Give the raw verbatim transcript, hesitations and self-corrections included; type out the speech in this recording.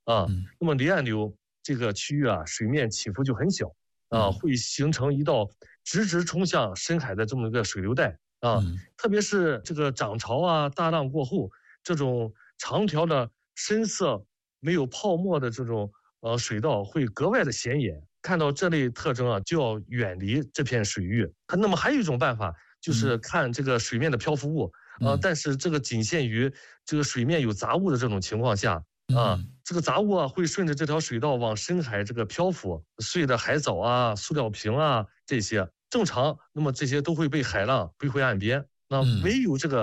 啊。 嗯那么离岸流这个区域啊，水面起伏就很小啊， 嗯会形成一道直直冲向深海的这么一个水流带啊。 嗯特别是这个涨潮啊、大浪过后，这种长条的深色没有泡沫的这种呃水道会格外的显眼。看到这类特征啊，就要远离这片水域。那么还有一种办法，就是看这个水面的漂浮物，呃， 嗯但是这个仅限于这个水面有杂物的这种情况下啊， 嗯这个杂物啊会顺着这条水道往深海这个漂浮，碎的海藻啊、塑料瓶啊这些，正常，那么这些都会被海浪推回岸边。那嗯。 唯有这个